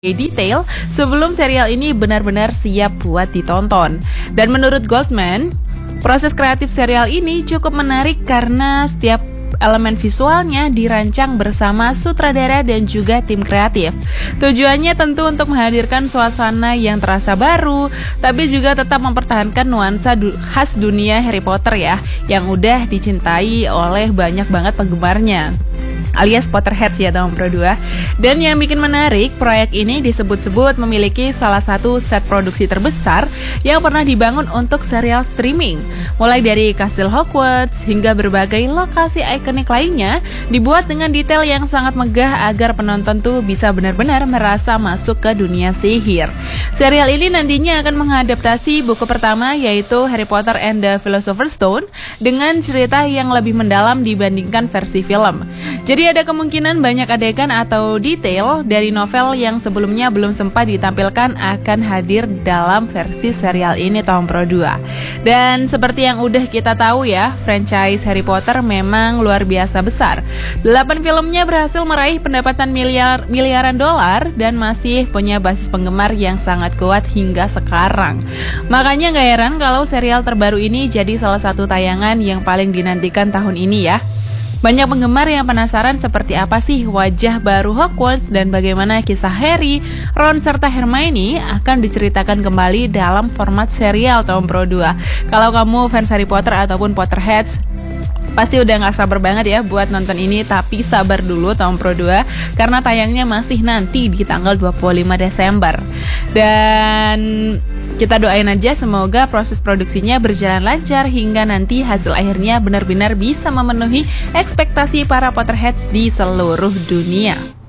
detail sebelum serial ini benar-benar siap buat ditonton. Dan menurut Goldman, proses kreatif serial ini cukup menarik karena setiap elemen visualnya dirancang bersama sutradara dan juga tim kreatif. Tujuannya tentu untuk menghadirkan suasana yang terasa baru, tapi juga tetap mempertahankan nuansa khas dunia Harry Potter ya, yang udah dicintai oleh banyak banget penggemarnya, alias Potterheads ya tahun Pro 2. Dan yang bikin menarik, proyek ini disebut-sebut memiliki salah satu set produksi terbesar yang pernah dibangun untuk serial streaming. Mulai dari Kastil Hogwarts hingga berbagai lokasi ikonik lainnya dibuat dengan detail yang sangat megah agar penonton tuh bisa benar-benar merasa masuk ke dunia sihir. Serial ini nantinya akan mengadaptasi buku pertama yaitu Harry Potter and the Philosopher's Stone dengan cerita yang lebih mendalam dibandingkan versi film. Jadi ada kemungkinan banyak adegan atau detail dari novel yang sebelumnya belum sempat ditampilkan akan hadir dalam versi serial ini tahun Pro 2. Dan seperti yang udah kita tahu ya, franchise Harry Potter memang luar biasa besar. 8 filmnya berhasil meraih pendapatan miliaran dolar dan masih punya basis penggemar yang sangat kuat hingga sekarang. Makanya gak heran kalau serial terbaru ini jadi salah satu tayangan yang paling dinantikan tahun ini ya. Banyak penggemar yang penasaran seperti apa sih wajah baru Hogwarts dan bagaimana kisah Harry, Ron, serta Hermione akan diceritakan kembali dalam format serial tahun Pro 2. Kalau kamu fans Harry Potter ataupun Potterheads, pasti udah gak sabar banget ya buat nonton ini, tapi sabar dulu tahun Pro 2 karena tayangnya masih nanti di tanggal 25 Desember. Dan kita doain aja semoga proses produksinya berjalan lancar hingga nanti hasil akhirnya benar-benar bisa memenuhi ekspektasi para Potterheads di seluruh dunia.